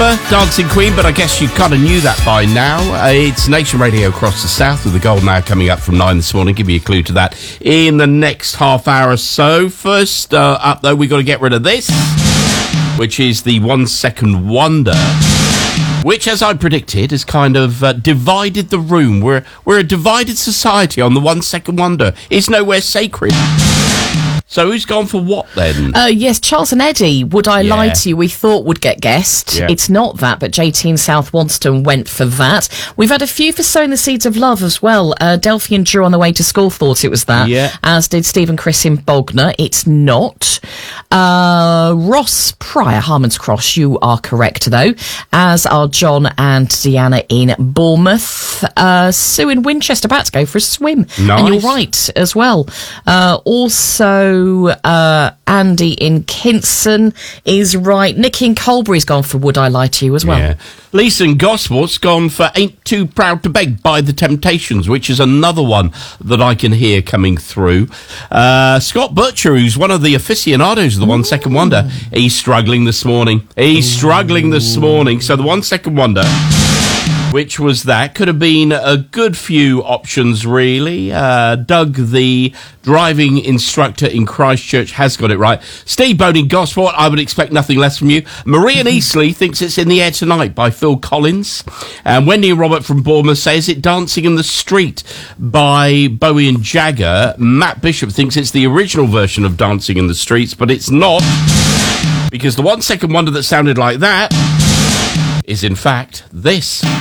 ABBA, Dancing Queen, but I guess you kind of knew that by now. It's Nation Radio across the south with the Golden Hour coming up from 9 this morning. Give you a clue to that in the next half hour or so. First up, though, we've got to get rid of this, which is the 1 Second Wonder, which, as I predicted, has kind of divided the room. We're a divided society on the 1 Second Wonder. It's nowhere sacred. So who's gone for what, then? Yes, Charles and Eddie, Would I Lie to You, we thought would get guessed. Yeah. It's not that, but JT in South Wanston went for that. We've had a few for Sowing the Seeds of Love as well. Delphi and Drew on the way to school thought it was that. Yeah. As did Steve and Chris in Bognor. It's not. Ross Pryor, Harmon's Cross, you are correct, though. As are John and Deanna in Bournemouth. Sue in Winchester, about to go for a swim. Nice. And you're right as well. Also, Andy in Kinson is right. Nicky in Colbury's gone for Would I Lie to You as well. Yeah. Lisa in Gosport's gone for Ain't Too Proud to Beg by The Temptations, which is another one that I can hear coming through. Scott Butcher, who's one of the aficionados of the 1 Second Wonder, he's struggling this morning. So the 1 Second Wonder, which was that, could have been a good few options, really. Doug, the driving instructor in Christchurch, has got it right. Steve Bone in Gosport, I would expect nothing less from you. Marie in Eastleigh thinks it's In the Air Tonight by Phil Collins. And Wendy and Robert from Bournemouth says it Dancing in the Street by Bowie and Jagger. Matt Bishop thinks it's the original version of Dancing in the Streets, but it's not, because the 1 Second Wonder that sounded like that is in fact this.